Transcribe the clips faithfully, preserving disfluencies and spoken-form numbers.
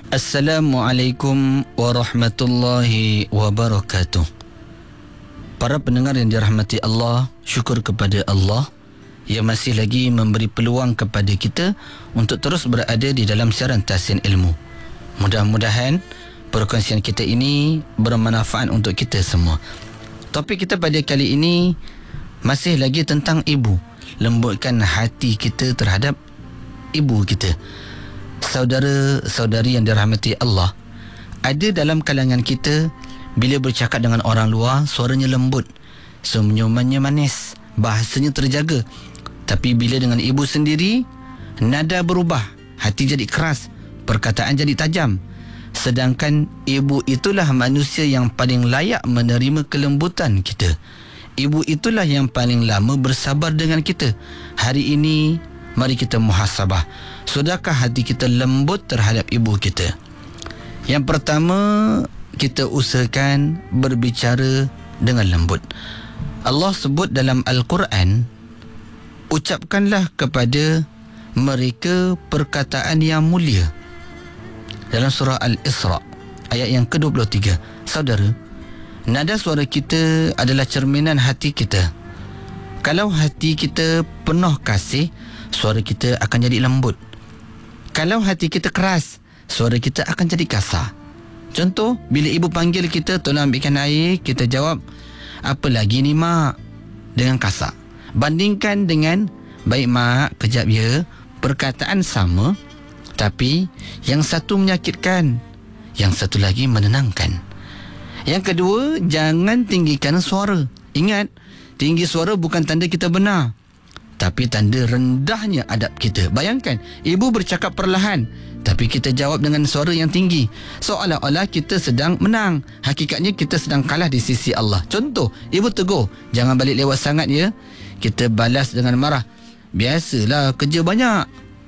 Assalamualaikum warahmatullahi wabarakatuh. Para pendengar yang dirahmati Allah, syukur kepada Allah yang masih lagi memberi peluang kepada kita untuk terus berada di dalam siaran Tahsin Ilmu. Mudah-mudahan perkongsian kita ini bermanfaat untuk kita semua. Topik kita pada kali ini masih lagi tentang ibu. Lembutkan hati kita terhadap ibu kita. Saudara-saudari yang dirahmati Allah, ada dalam kalangan kita bila bercakap dengan orang luar, suaranya lembut, senyumannya manis, bahasanya terjaga. Tapi bila dengan ibu sendiri, nada berubah, hati jadi keras, perkataan jadi tajam. Sedangkan ibu itulah manusia yang paling layak menerima kelembutan kita. Ibu itulah yang paling lama bersabar dengan kita. Hari ini, mari kita muhasabah. Sudahkah hati kita lembut terhadap ibu kita? Yang pertama, kita usahakan berbicara dengan lembut. Allah sebut dalam Al-Quran, ucapkanlah kepada mereka perkataan yang mulia. Dalam surah Al-Isra, ayat yang ke dua puluh tiga. Saudara, nada suara kita adalah cerminan hati kita. Kalau hati kita penuh kasih, suara kita akan jadi lembut. Kalau hati kita keras, suara kita akan jadi kasar. Contoh, bila ibu panggil kita, tolong ambilkan air, kita jawab, apa lagi ni mak? Dengan kasar. Bandingkan dengan, baik mak, kejap ya. Perkataan sama, tapi yang satu menyakitkan, yang satu lagi menenangkan. Yang kedua, jangan tinggikan suara. Ingat, tinggi suara bukan tanda kita benar, tapi tanda rendahnya adab kita. Bayangkan, ibu bercakap perlahan, tapi kita jawab dengan suara yang tinggi, seolah-olah kita sedang menang. Hakikatnya kita sedang kalah di sisi Allah. Contoh, ibu tegur, jangan balik lewat sangat ya. Kita balas dengan marah, biasalah kerja banyak.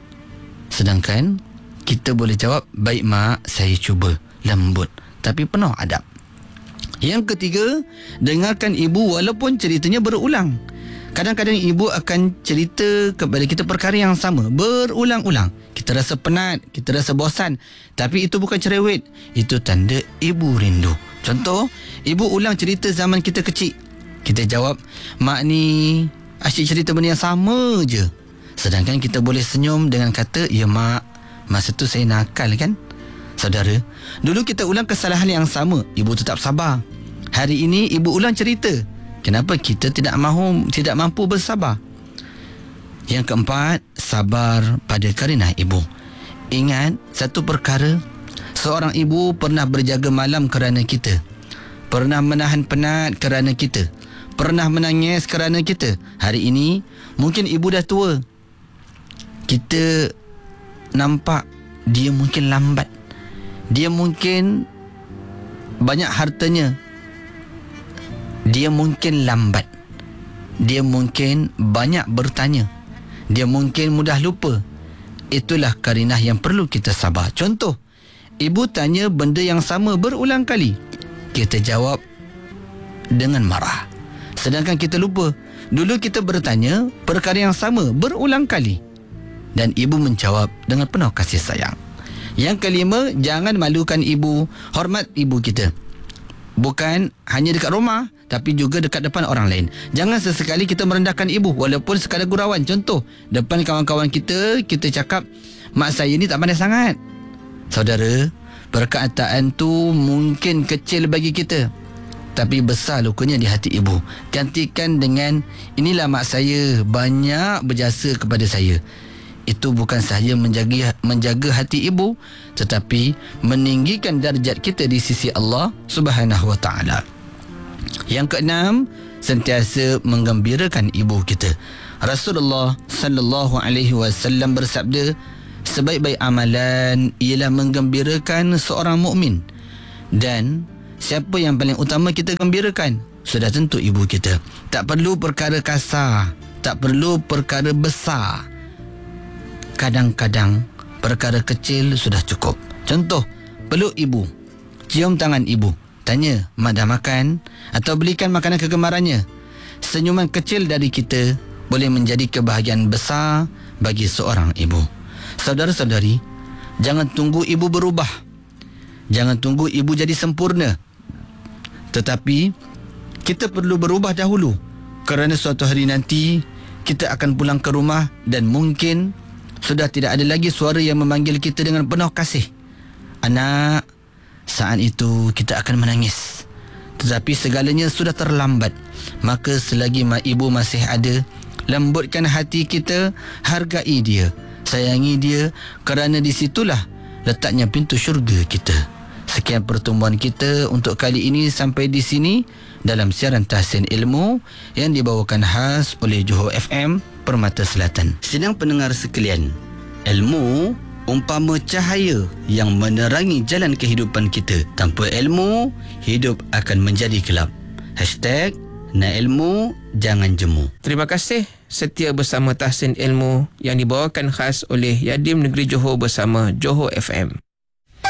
Sedangkan kita boleh jawab, baik mak, saya cuba. Lembut tapi penuh adab. Yang ketiga, dengarkan ibu walaupun ceritanya berulang. Kadang-kadang ibu akan cerita kepada kita perkara yang sama berulang-ulang. Kita rasa penat, kita rasa bosan, tapi itu bukan cerewet, itu tanda ibu rindu. Contoh, ibu ulang cerita zaman kita kecil. Kita jawab, mak ni asyik cerita benda yang sama je. Sedangkan kita boleh senyum dengan kata, ya mak, masa tu saya nakal kan. Saudara, dulu kita ulang kesalahan yang sama, ibu tetap sabar. Hari ini ibu ulang cerita, kenapa kita tidak mahu, tidak mampu bersabar? Yang keempat, sabar pada karenah ibu. Ingat satu perkara, seorang ibu pernah berjaga malam kerana kita, pernah menahan penat kerana kita, pernah menangis kerana kita. Hari ini mungkin ibu dah tua, kita nampak dia mungkin lambat, dia mungkin banyak hartanya, dia mungkin lambat, dia mungkin banyak bertanya, dia mungkin mudah lupa. Itulah karenah yang perlu kita sabar. Contoh, ibu tanya benda yang sama berulang kali, kita jawab dengan marah. Sedangkan kita lupa, dulu kita bertanya perkara yang sama berulang kali, dan ibu menjawab dengan penuh kasih sayang. Yang kelima, jangan malukan ibu, hormat ibu kita. Bukan hanya dekat rumah, tapi juga dekat depan orang lain. Jangan sesekali kita merendahkan ibu, walaupun sekadar gurauan. Contoh, depan kawan-kawan kita, kita cakap, mak saya ni tak pandai sangat. Saudara, perkataan tu mungkin kecil bagi kita, tapi besar lukanya di hati ibu. Gantikan dengan, inilah mak saya, banyak berjasa kepada saya. Itu bukan sahaja menjaga, menjaga hati ibu, tetapi meninggikan darjat kita di sisi Allah Subhanahu wa ta'ala. Yang keenam, sentiasa menggembirakan ibu kita. Rasulullah sallallahu alaihi wasallam bersabda, sebaik-baik amalan ialah menggembirakan seorang mukmin. Dan siapa yang paling utama kita gembirakan? Sudah tentu ibu kita. Tak perlu perkara kasar, tak perlu perkara besar. Kadang-kadang perkara kecil sudah cukup. Contoh, peluk ibu, cium tangan ibu, tanya, mak dah makan? Atau belikan makanan kegemarannya. Senyuman kecil dari kita boleh menjadi kebahagiaan besar bagi seorang ibu. Saudara-saudari, jangan tunggu ibu berubah Jangan tunggu ibu jadi sempurna. Tetapi kita perlu berubah dahulu, kerana suatu hari nanti kita akan pulang ke rumah dan mungkin sudah tidak ada lagi suara yang memanggil kita dengan penuh kasih. Anak, saat itu kita akan menangis. Tetapi segalanya sudah terlambat. Maka selagi mak ibu masih ada, lembutkan hati kita, hargai dia, sayangi dia, kerana di situlah letaknya pintu syurga kita. Sekian pertemuan kita untuk kali ini sampai di sini dalam siaran Tahsin Ilmu yang dibawakan khas oleh Johor F M Permata Selatan. Sidang pendengar sekalian, ilmu umpama cahaya yang menerangi jalan kehidupan kita. Tanpa ilmu, hidup akan menjadi gelap. Hashtag nak ilmu, jangan jemu. Terima kasih setia bersama Tahsin Ilmu yang dibawakan khas oleh Yadim Negeri Johor bersama Johor F M.